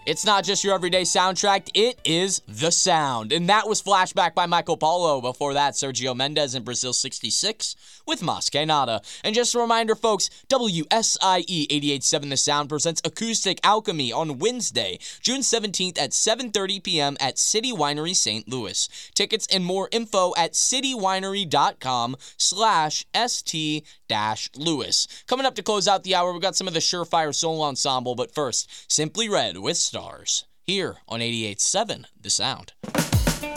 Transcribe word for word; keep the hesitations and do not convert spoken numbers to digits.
It's not just your everyday soundtrack, it is the sound. And that was Flashback by Michael Polo. Before that, Sergio Mendes in Brazil sixty-six with Mas Que Nada. And just a reminder, folks, W S I E eighty-eight point seven The Sound presents Acoustic Alchemy on Wednesday, June seventeenth at seven thirty p.m. at City Winery Saint Louis. Tickets and more info at citywinery.com slash st dash Louis. Coming up to close out the hour, we've got some of the Surefire Soul Ensemble, but first, Simply Red with Stars, here on eighty-eight point seven The Sound.